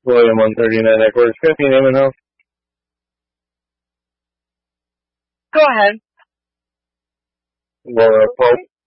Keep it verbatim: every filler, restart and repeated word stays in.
William one thirty-nine Edwards. Can I have your name and house? Go ahead. Laura Pope.